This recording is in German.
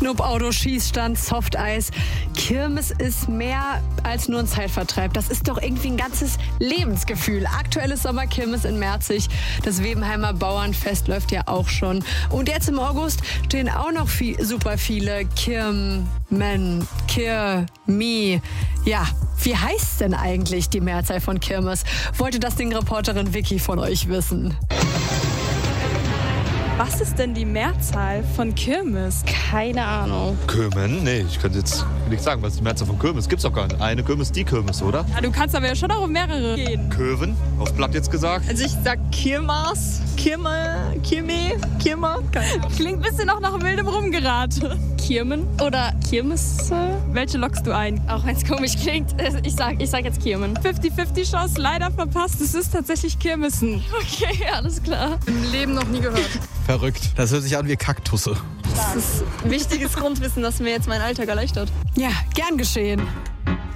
Schnupauto, Schießstand, Softeis. Kirmes ist mehr als nur ein Zeitvertreib. Das ist doch irgendwie ein ganzes Lebensgefühl. Aktuelles Sommerkirmes in Merzig. Das Webenheimer Bauernfest läuft ja auch schon. Und jetzt im August stehen auch noch super viele Kirmi. Ja, wie heißt denn eigentlich die Mehrzahl von Kirmes? Wollte das Ding-Reporterin Vicky von euch wissen. Was ist denn die Mehrzahl von Kirmes? Keine Ahnung. Kirmen? Nee, ich könnte jetzt nicht sagen, was ist die Mehrzahl von Kirmes? Gibt's doch gar nicht. Eine Kirmes, die Kirmes, oder? Ja, du kannst aber ja schon auch um mehrere gehen. Köven, auf Blatt jetzt gesagt. Also ich sag Kirmas, Kirme. Klingt ein bisschen auch nach wildem Rumgerate. Kirmen oder Kirmes? Welche lockst du ein? Auch wenn es komisch klingt. Ich sag jetzt Kirmen. 50-50 Chance, leider verpasst. Es ist tatsächlich Kirmesen. Okay, alles klar. Im Leben noch nie gehört. Verrückt. Das hört sich an wie Kaktusse. Das ist wichtiges Grundwissen, das mir jetzt meinen Alltag erleichtert. Ja, gern geschehen.